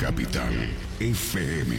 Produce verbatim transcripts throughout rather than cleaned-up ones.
Capital F M.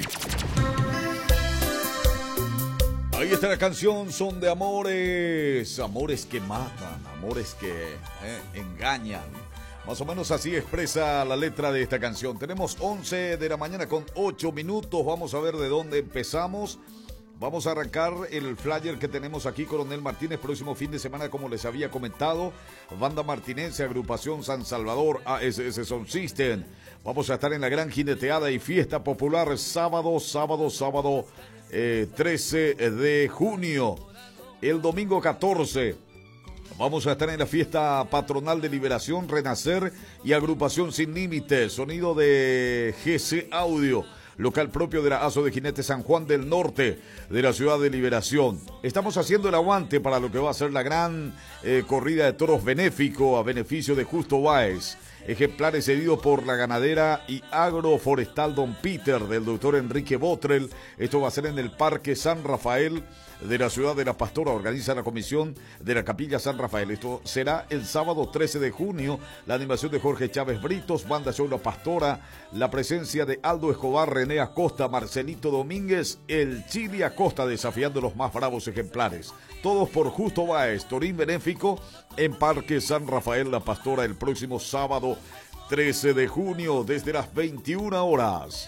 Ahí está la canción, son de amores, amores que matan, amores que eh, engañan. Más o menos así expresa la letra de esta canción. Tenemos once de la mañana con ocho minutos, vamos a ver de dónde empezamos. Vamos a arrancar el flyer que tenemos aquí, Coronel Martínez, próximo fin de semana, como les había comentado. Banda Martinense, Agrupación San Salvador, A S S Sound System. Vamos a estar en la gran jineteada y fiesta popular sábado, sábado, sábado eh, trece de junio. El domingo catorce vamos a estar en la fiesta patronal de Liberación, Renacer y Agrupación Sin Límites. Sonido de G C Audio, local propio de la Aso de Jinetes San Juan del Norte, de la ciudad de Liberación. Estamos haciendo el aguante para lo que va a ser la gran eh, corrida de toros benéfico a beneficio de Justo Báez. Ejemplares cedidos por la ganadera y agroforestal Don Peter del doctor Enrique Botrel. Esto va a ser en el Parque San Rafael de la ciudad de La Pastora. Organiza la comisión de la Capilla San Rafael. Esto será el sábado trece de junio. La animación de Jorge Chávez Britos, Banda Show La Pastora, la presencia de Aldo Escobar, René Acosta, Marcelito Domínguez, el Chili Acosta desafiando los más bravos ejemplares. Todos por Justo Báez, Torín Benéfico en Parque San Rafael La Pastora el próximo sábado trece de junio desde las veintiuna horas.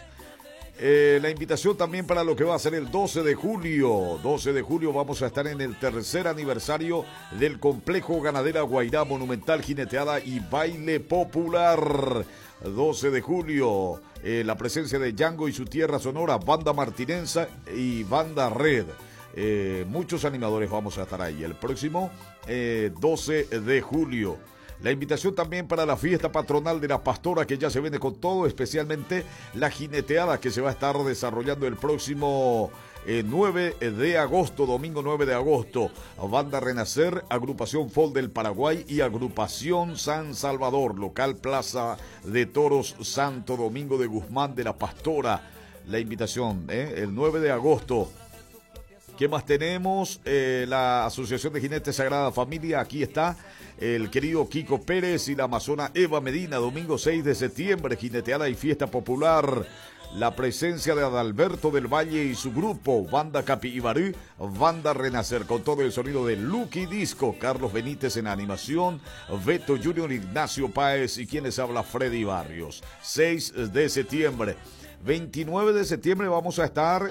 Eh, la invitación también para lo que va a ser el doce de julio. doce de julio vamos a estar en el tercer aniversario del Complejo Ganadera Guairá, Monumental Jineteada y Baile Popular. doce de julio, eh, la presencia de Django y su tierra sonora, Banda Martinense y Banda Red. Eh, muchos animadores vamos a estar ahí el próximo eh, doce de julio. La invitación también para la fiesta patronal de La Pastora, que ya se viene con todo, especialmente la jineteada que se va a estar desarrollando el próximo eh, nueve de agosto, domingo nueve de agosto. Banda Renacer, Agrupación Fol del Paraguay y Agrupación San Salvador, local Plaza de Toros Santo Domingo de Guzmán de La Pastora. La invitación, eh, el nueve de agosto. ¿Qué más tenemos? Eh, la Asociación de Jinetes Sagrada Familia, aquí está el querido Kiko Pérez y la amazona Eva Medina, domingo seis de septiembre, jineteada y fiesta popular. La presencia de Adalberto del Valle y su grupo, Banda Capibarú, Banda Renacer, con todo el sonido de Lucky Disco, Carlos Benítez en animación, Beto Junior, Ignacio Páez y quienes habla Freddy Barrios. seis de septiembre. veintinueve de septiembre vamos a estar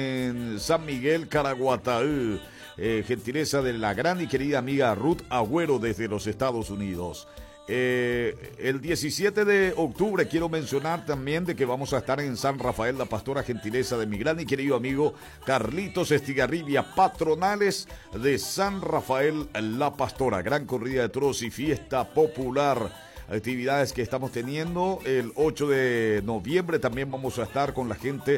en San Miguel, Caraguataú. Eh, gentileza de la gran y querida amiga Ruth Agüero desde los Estados Unidos. Eh, el diecisiete de octubre quiero mencionar también de que vamos a estar en San Rafael La Pastora, gentileza de mi gran y querido amigo Carlitos Estigarribia, patronales de San Rafael La Pastora. Gran corrida de toros y fiesta popular. Actividades que estamos teniendo el ocho de noviembre. También vamos a estar con la gente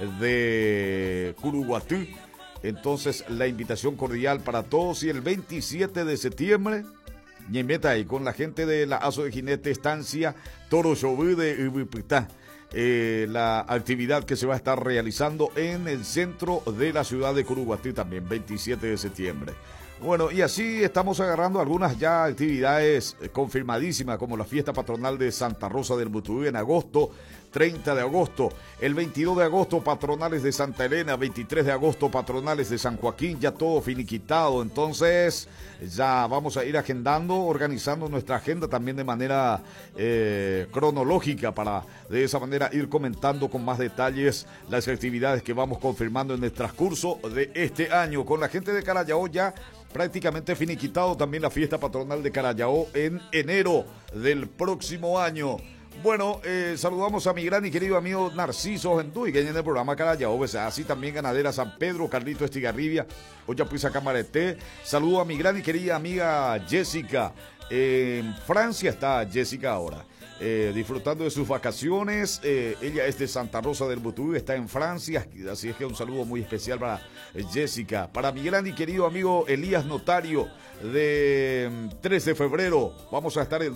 de Curuguatú. Entonces la invitación cordial para todos. Y el veintisiete de septiembre Ñemeta ahí con la gente de la Aso de Jinete Estancia Toro Shobú de Ubipitá. Eh, la actividad que se va a estar realizando en el centro de la ciudad de Curuguatú también, veintisiete de septiembre. Bueno, y así estamos agarrando algunas ya actividades confirmadísimas, como la fiesta patronal de Santa Rosa del Butubú en agosto, treinta de agosto, el veintidós de agosto patronales de Santa Elena, veintitrés de agosto patronales de San Joaquín, ya todo finiquitado. Entonces ya vamos a ir agendando, organizando nuestra agenda también de manera eh, cronológica, para de esa manera ir comentando con más detalles las actividades que vamos confirmando en el transcurso de este año. Con la gente de Carayao ya prácticamente finiquitado también la fiesta patronal de Carayao en enero del próximo año. Bueno, eh, saludamos a mi gran y querido amigo Narciso Genduy, que en el programa Carayao, así también Ganadera San Pedro, Carlito Estigarribia, Olla Pisa Camarete. Saludo a mi gran y querida amiga Jessica. Eh, en Francia está Jessica ahora. Eh, disfrutando de sus vacaciones. Eh, ella es de Santa Rosa del Butubú, está en Francia, así es que un saludo muy especial para Jessica. Para mi gran y querido amigo Elías Notario, de tres de febrero, vamos a estar el